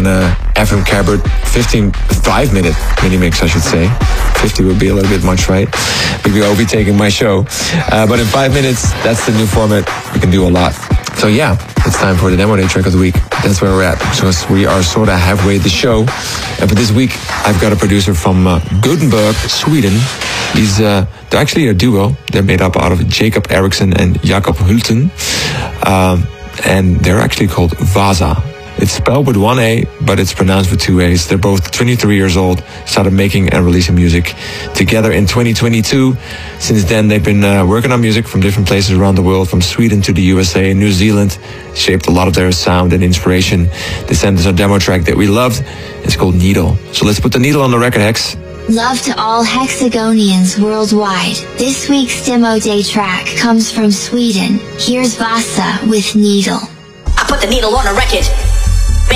an FM Cabert 5-minute mini mix, I should say. 50 would be a little bit much, right? Because you're overtaking my show. But in 5 minutes, that's the new format. We can do a lot. So yeah, it's time for the Demo Day track of the week. That's where we're at. So we are sort of halfway the show. And for this week, I've got a producer from Gothenburg, Sweden. They're actually a duo. They're made up out of Jacob Eriksson and Jakob Hulten. And they're actually called Vasa. It's spelled with one A, but it's pronounced with two A's. They're both 23 years old, started making and releasing music together in 2022. Since then, they've been working on music from different places around the world, from Sweden to the USA, New Zealand, shaped a lot of their sound and inspiration. They sent us a demo track that we loved. It's called Needle. So let's put the needle on the record, Hex. Love to all Hexagonians worldwide. This week's Demo Day track comes from Sweden. Here's Vasa with Needle. I put the needle on the record.